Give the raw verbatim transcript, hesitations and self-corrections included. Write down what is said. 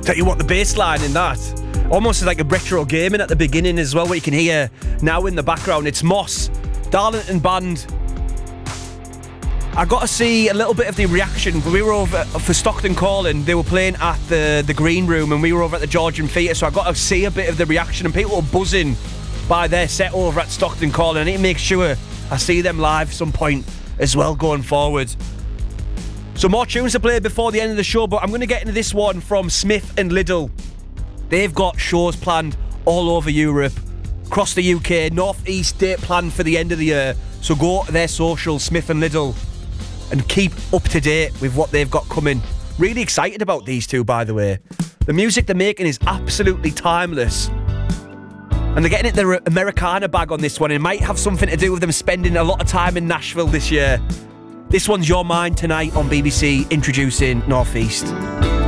Tell you what, the bass line in that, almost like a retro gaming at the beginning as well, what you can hear now in the background. It's Moss, Darlington band. I got to see a little bit of the reaction. We were over for Stockton Calling. They were playing at the, the Green Room, and we were over at the Georgian Theatre, so I got to see a bit of the reaction, and people were buzzing by their set over at Stockton Calling. I need to make sure I see them live some point as well going forward. So more tunes to play before the end of the show, but I'm going to get into this one from Smith and Liddle. They've got shows planned all over Europe, across the U K, North East date planned for the end of the year. So go to their socials, Smith and Liddle, and keep up to date with what they've got coming. Really excited about these two, by the way. The music they're making is absolutely timeless. And they're getting it their Americana bag on this one. It might have something to do with them spending a lot of time in Nashville this year. This one's Your Mind Tonight on B B C, introducing North East.